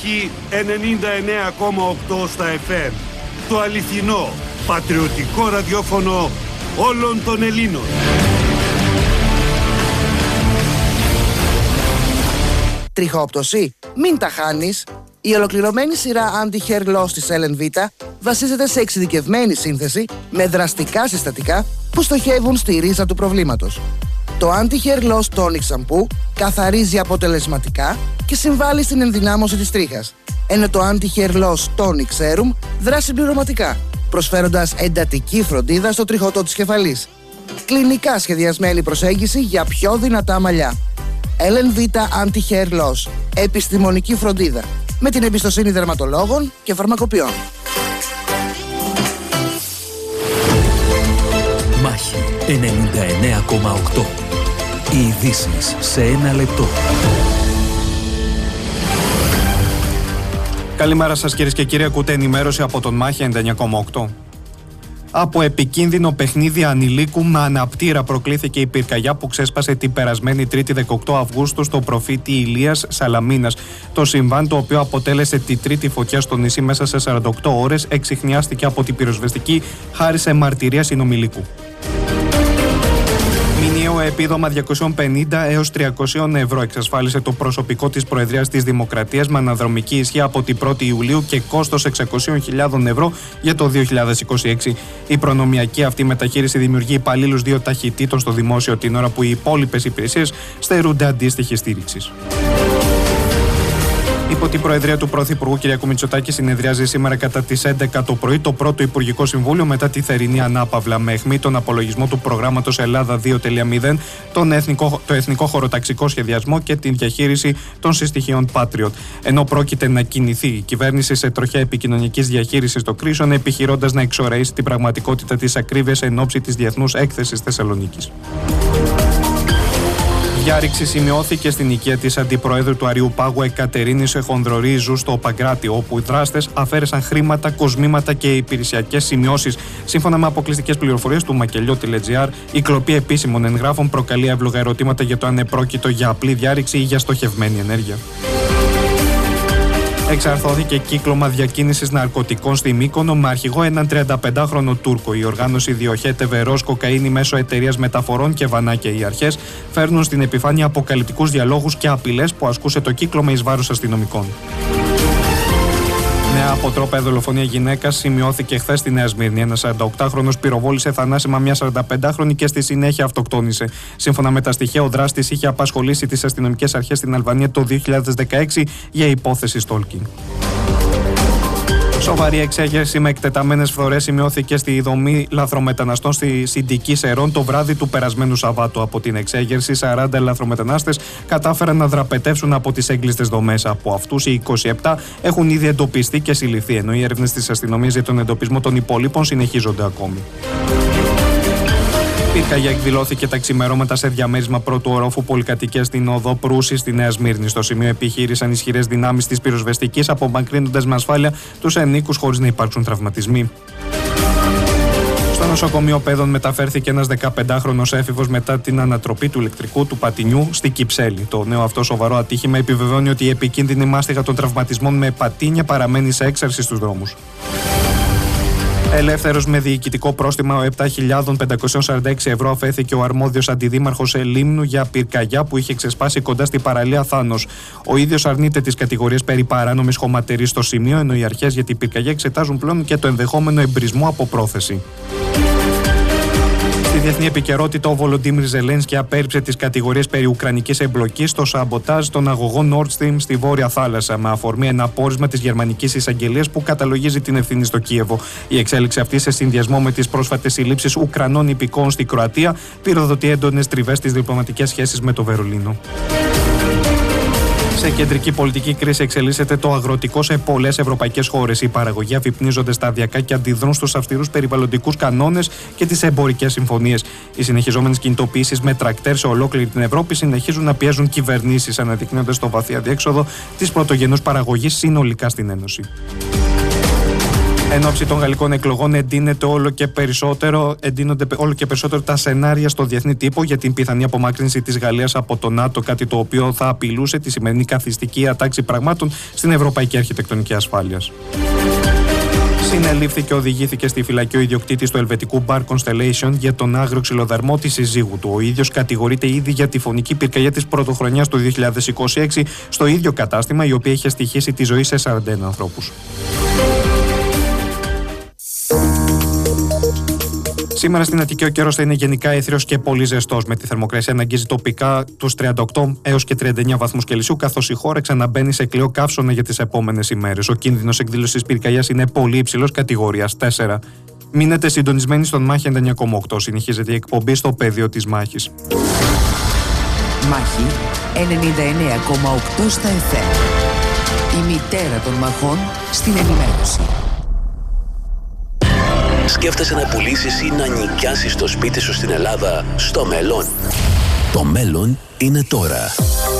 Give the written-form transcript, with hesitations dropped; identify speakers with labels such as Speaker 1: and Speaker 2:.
Speaker 1: Μάχη 99,8 στα FM. Το αληθινό, πατριωτικό ραδιόφωνο όλων των Ελλήνων.
Speaker 2: Τριχόπτωση? Μην τα χάνεις. Η ολοκληρωμένη σειρά Anti-Hair Loss της LNVita βασίζεται σε εξειδικευμένη σύνθεση με δραστικά συστατικά που στοχεύουν στη ρίζα του προβλήματος. Το Anti-Hair Loss Tonic Shampoo καθαρίζει αποτελεσματικά και συμβάλλει στην ενδυνάμωση της τρίχας, ενώ το Anti-Hair Loss Tonic Serum δράσει συμπληρωματικά, προσφέροντας εντατική φροντίδα στο τριχωτό της κεφαλής. Κλινικά σχεδιασμένη προσέγγιση για πιο δυνατά μαλλιά. LNVita Anti-Hair Loss. Επιστημονική φροντίδα με την εμπιστοσύνη δερματολόγων και φαρμακοποιών.
Speaker 3: Μάχη 99,8. Οι ειδήσεις σε ένα λεπτό.
Speaker 4: Καλημέρα σας κυρίες και κύριοι, ακούτε ενημέρωση από τον Μάχη 99,8. Από επικίνδυνο παιχνίδι ανηλίκου με αναπτήρα προκλήθηκε η πυρκαγιά που ξέσπασε την περασμένη Τρίτη 18 Αυγούστου στο προφήτη Ηλίας Σαλαμίνας. Το συμβάν, το οποίο αποτέλεσε τη τρίτη φωτιά στο νησί μέσα σε 48 ώρες, εξιχνιάστηκε από την πυροσβεστική χάρη σε μαρτυρία συνομιλίκου. Μηνιαίο επίδομα 250 έως 300 ευρώ εξασφάλισε το προσωπικό της Προεδρίας της Δημοκρατίας με αναδρομική ισχύ από την 1η Ιουλίου και κόστος 600.000 ευρώ για το 2026. Η προνομιακή αυτή μεταχείριση δημιουργεί υπαλλήλους 2 ταχυτήτων στο δημόσιο την ώρα που οι υπόλοιπες υπηρεσίες στερούνται αντίστοιχη στήριξη. Υπό την Προεδρία του Πρωθυπουργού κ. Μητσοτάκη συνεδριάζει σήμερα κατά τις 11 το πρωί το πρώτο Υπουργικό Συμβούλιο μετά τη θερινή ανάπαυλα με αιχμή τον απολογισμό του προγράμματος Ελλάδα 2.0, το εθνικό χωροταξικό σχεδιασμό και την διαχείριση των συστοιχείων Patriot. Ενώ πρόκειται να κινηθεί η κυβέρνηση σε τροχιά επικοινωνικής διαχείρισης των κρίσεων, επιχειρώντας να εξορραίσει την πραγματικότητα της ακρίβειας εν ώψη της Διεθνούς Έκθεσης Θεσσαλονίκης. Διάρρηξη σημειώθηκε στην οικία της Αντιπροέδρου του Αριουπάγου Εκατερίνης Χονδρορίζου στο Παγκράτη, όπου οι δράστες αφαίρεσαν χρήματα, κοσμήματα και υπηρεσιακές σημειώσεις. Σύμφωνα με αποκλειστικές πληροφορίες του Μακελιό.gr, η κλοπή επίσημων εγγράφων προκαλεί εύλογα ερωτήματα για το αν επρόκειτο για απλή διάρρηξη ή για στοχευμένη ενέργεια. Εξαρθώθηκε κύκλωμα διακίνησης ναρκωτικών στη Μύκονο με αρχηγό έναν 35χρονο Τούρκο. Η οργάνωση διοχέτευε ροζ κοκαίνη μέσω εταιρείας μεταφορών και βανάκια. Οι αρχές φέρνουν στην επιφάνεια αποκαλυπτικούς διαλόγους και απειλές που ασκούσε το κύκλωμα εις βάρος αστυνομικών. Νέα αποτρόπαια δολοφονία γυναίκας σημειώθηκε χθες στη Νέα Σμύρνη. Ένας 48χρονος πυροβόλησε θανάσιμα μια 45χρονη και στη συνέχεια αυτοκτόνησε. Σύμφωνα με τα στοιχεία, ο δράστης είχε απασχολήσει τις αστυνομικές αρχές στην Αλβανία το 2016 για υπόθεση stalking. Σοβαρή εξέγερση με εκτεταμένες φθορές σημειώθηκε στη δομή λαθρομεταναστών στη Συντική Σερών το βράδυ του περασμένου Σαββάτου. Από την εξέγερση, 40 λαθρομετανάστες κατάφεραν να δραπετεύσουν από τις έγκλειστες δομές. Από αυτούς, οι 27 έχουν ήδη εντοπιστεί και συλληφθεί, ενώ οι έρευνες της αστυνομίας για τον εντοπισμό των υπολείπων συνεχίζονται ακόμη. Πυρκαγιά εκδηλώθηκε τα ξημερώματα σε διαμέρισμα πρώτου ορόφου πολυκατοικίας στην οδό Προύση στη Νέα Σμύρνη. Στο σημείο επιχείρησαν ισχυρές δυνάμεις της πυροσβεστικής, απομακρύνοντας με ασφάλεια τους ενίκους χωρίς να υπάρξουν τραυματισμοί. Στο νοσοκομείο Πέδων μεταφέρθηκε ένας 15χρονος έφηβος μετά την ανατροπή του ηλεκτρικού του πατινιού στη Κυψέλη. Το νέο αυτό σοβαρό ατύχημα επιβεβαιώνει ότι η επικίνδυνη μάστιγα των τραυματισμών με πατίνια παραμένει σε έξαρση στους δρόμους. Ελεύθερος με διοικητικό πρόστιμο 7.546 ευρώ αφέθηκε ο αρμόδιος αντιδήμαρχος Λίμνου για πυρκαγιά που είχε ξεσπάσει κοντά στη παραλία Θάνος. Ο ίδιος αρνείται τις κατηγορίες περί παράνομης χωματερής στο σημείο, ενώ οι αρχές για την πυρκαγιά εξετάζουν πλέον και το ενδεχόμενο εμπρισμό από πρόθεση. Στη διεθνή επικαιρότητα, ο Βολοντίμιρ Ζελένσκι απέρριψε τις κατηγορίες περί ουκρανικής εμπλοκής στο σαμποτάζ των αγωγών Nord Stream στη Βόρεια Θάλασσα, με αφορμή ένα πόρισμα της γερμανικής εισαγγελίας που καταλογίζει την ευθύνη στο Κίεβο. Η εξέλιξη αυτή, σε συνδυασμό με τις πρόσφατες συλλήψεις Ουκρανών υπηκόων στη Κροατία, πυροδοτεί έντονες τριβές στις διπλωματικές σχέσεις με το Βερολίνο. Σε κεντρική πολιτική κρίση εξελίσσεται το αγροτικό σε πολλές ευρωπαϊκές χώρες. Οι παραγωγοί αφυπνίζονται σταδιακά και αντιδρούν στους αυστηρούς περιβαλλοντικούς κανόνες και τις εμπορικές συμφωνίες. Οι συνεχιζόμενες κινητοποιήσεις με τρακτέρ σε ολόκληρη την Ευρώπη συνεχίζουν να πιέζουν κυβερνήσεις, αναδεικνύοντας το βαθύ αδιέξοδο της πρωτογενούς παραγωγής συνολικά στην Ένωση. Εν ώψη των γαλλικών εκλογών εντείνονται όλο και περισσότερο τα σενάρια στο διεθνή τύπο για την πιθανή απομάκρυνση της Γαλλίας από το ΝΑΤΟ, κάτι το οποίο θα απειλούσε τη σημερινή καθιστική ατάξη πραγμάτων στην ευρωπαϊκή αρχιτεκτονική ασφάλειας. Συνελήφθη και οδηγήθηκε στη φυλακή ο ιδιοκτήτης του ελβετικού Bar Constellation για τον άγριο ξυλοδαρμό της συζύγου του. Ο ίδιος κατηγορείται ήδη για τη φωνική πυρκαγιά της πρωτοχρονιάς του 2026 στο ίδιο κατάστημα, η οποία είχε στοιχήσει τη ζωή σε 41 ανθρώπους. Σήμερα στην Αττική ο καιρός θα είναι γενικά έθριος και πολύ ζεστός, με τη θερμοκρασία να αγγίζει τοπικά τους 38 έως και 39 βαθμούς Κελσίου, καθώς η χώρα ξαναμπαίνει σε κλειό καύσωνα για τις επόμενες ημέρες. Ο κίνδυνος εκδήλωσης πυρκαγιάς είναι πολύ υψηλός, κατηγορίας 4. Μείνετε συντονισμένοι στον Μάχη 99,8. Συνεχίζεται η εκπομπή στο πεδίο της μάχης.
Speaker 5: Μάχη 99,8 στα FM. Η μητέρα των μαχών στην ενημέρωση.
Speaker 6: Σκέφτεσαι να πουλήσεις ή να νοικιάσεις το σπίτι σου στην Ελλάδα στο μέλλον? Το μέλλον είναι τώρα.